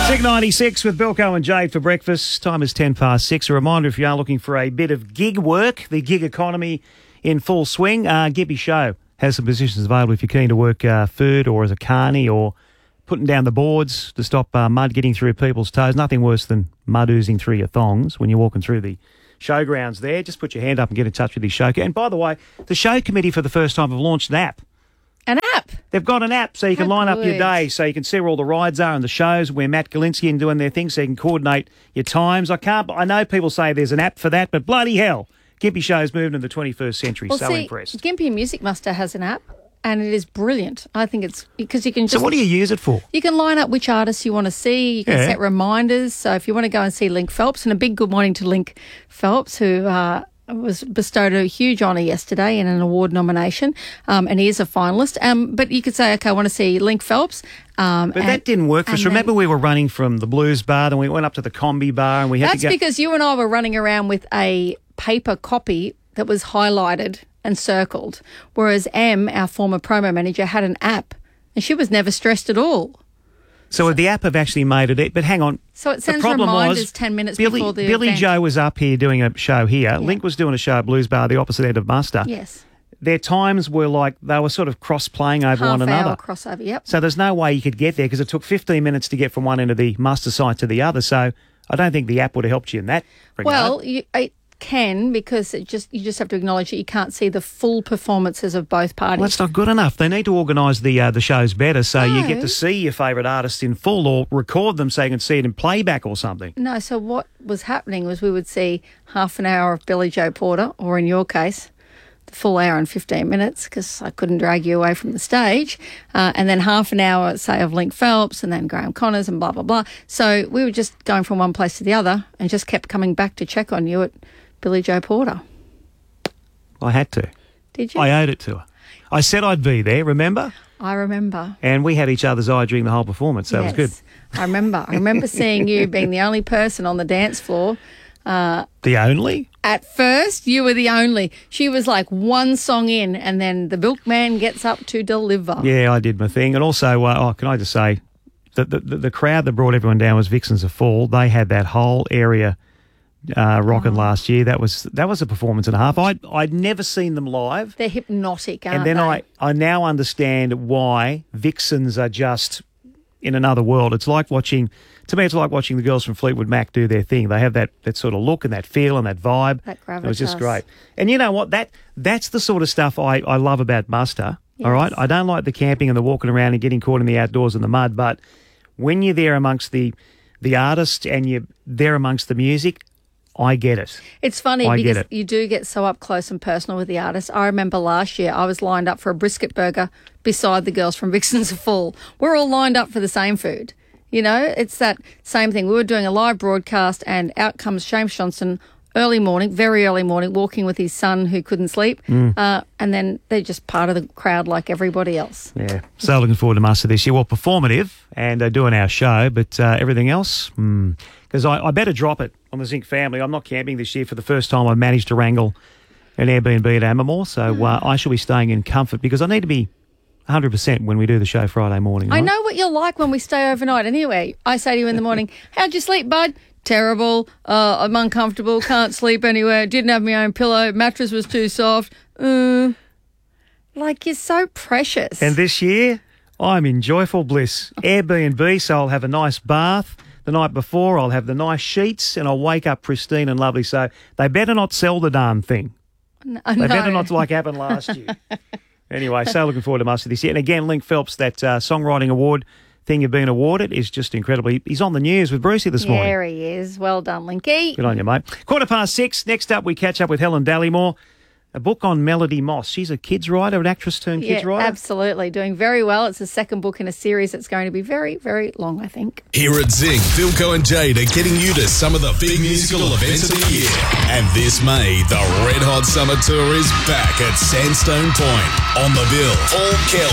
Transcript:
Sig 96 with Bilko and Jade for breakfast. Time is 10 past 6. A reminder, if you are looking for a bit of gig work, the gig economy in full swing, Gippy Show has some positions available if you're keen to work food or as a carny or putting down the boards to stop mud getting through people's toes. Nothing worse than mud oozing through your thongs when you're walking through the showgrounds there. Just put your hand up and get in touch with the show. And by the way, the show committee for the first time have launched an app. An app? They've got an app so you can line up your day, so you can see where all the rides are and the shows, where Matt Galinsky and doing their thing, so you can coordinate your times. I know people say there's an app for that, but bloody hell, Gimpy Show's moving into the 21st century. Well, Impressed. Gimpy Music Muster has an app, and it is brilliant. I think it's because you can just... So what do you use it for? You can line up which artists you want to see. You can set reminders. So if you want to go and see Link Phelps, and a big good morning to Link Phelps, who... was bestowed a huge honour yesterday in an award nomination, and he is a finalist. But you could say, okay, I want to see Link Phelps. But that didn't work for us. Remember, we were running from the Blues Bar, then we went up to the Combi Bar, and we had to go... That's because you and I were running around with a paper copy that was highlighted and circled, whereas Em, our former promo manager, had an app, and she was never stressed at all. So the app have actually made it, but hang on. So it sends reminders 10 minutes before the Billy event. Joe was up here doing a show here. Yeah. Link was doing a show at Blues Bar, the opposite end of Muster. Yes. Their times were like, they were sort of cross-playing over one another. Half-hour crossover, yep. So there's no way you could get there because it took 15 minutes to get from one end of the Muster site to the other. So I don't think the app would have helped you in that regard. Well, it can, because you just have to acknowledge that you can't see the full performances of both parties. Well, that's not good enough. They need to organise the shows better so you get to see your favourite artist in full, or record them so you can see it in playback or something. No, so what was happening was we would see half an hour of Billy Joe Porter, or in your case, the full hour and 15 minutes, because I couldn't drag you away from the stage, and then half an hour, say, of Link Phelps, and then Graham Connors and blah, blah, blah. So we were just going from one place to the other and just kept coming back to check on you at Billy Joe Porter. I had to. Did you? I owed it to her. I said I'd be there, remember? I remember. And we had each other's eye during the whole performance, so it was good. I remember. I remember seeing you being the only person on the dance floor. The only? At first, you were the only. She was like one song in, and then the milkman gets up to deliver. Yeah, I did my thing. And also, can I just say, the crowd that brought everyone down was Vixens of Fall. They had that whole area rocking last year. That was a performance and a half. I'd never seen them live. They're hypnotic, aren't they? And then they? I now understand why Vixens are just in another world. It's like watching the girls from Fleetwood Mac do their thing. They have that sort of look and that feel and that vibe. That gravitas. It was just great. And you know what? That's the sort of stuff I love about Muster. Yes. All right? I don't like the camping and the walking around and getting caught in the outdoors and the mud, but when you're there amongst the artist and you're there amongst the music, I get it. It's funny because you do get so up close and personal with the artist. I remember last year I was lined up for a brisket burger beside the girls from Vixens of Fall. We're all lined up for the same food. You know, it's that same thing. We were doing a live broadcast and out comes James Johnson early morning, very early morning, walking with his son who couldn't sleep. And then they're just part of the crowd like everybody else. Yeah. So looking forward to Muster this year. Well, performative and doing our show, but everything else, because I better drop it on the Zinc family. I'm not camping this year. For the first time, I've managed to wrangle an Airbnb at Ambermore, so I shall be staying in comfort because I need to be 100% when we do the show Friday morning. I know what you're like when we stay overnight anyway. I say to you in the morning, how'd you sleep, bud? Terrible. I'm uncomfortable. Can't sleep anywhere. Didn't have my own pillow. Mattress was too soft. Like, you're so precious. And this year, I'm in joyful bliss. Airbnb, so I'll have a nice bath. The night before, I'll have the nice sheets and I'll wake up pristine and lovely. So they better not sell the darn thing. No. They better not like happened last year. Anyway, so looking forward to Muster this year. And again, Link Phelps, that songwriting award thing you've been awarded is just incredible. He's on the news with Brucey this morning. There he is. Well done, Linky. Good on you, mate. 6:15. Next up, we catch up with Helen Dallymore. A book on Melody Moss. She's a kids writer, an actress turned kids writer. Absolutely. Doing very well. It's the second book in a series that's going to be very, very long, I think. Here at Zing, Bilko and Jade are getting you to some of the big musical events of the year. And this May, the Red Hot Summer Tour is back at Sandstone Point. On the bill, Paul Kelly.